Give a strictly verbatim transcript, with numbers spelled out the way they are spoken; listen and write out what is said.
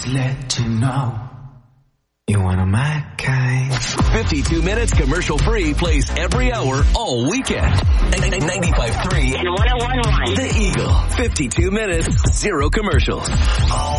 let you know you're one of my kind. fifty-two minutes commercial free plays every hour all weekend. ninety-five point three and one oh one point one. The Eagle. fifty-two minutes, zero commercials. All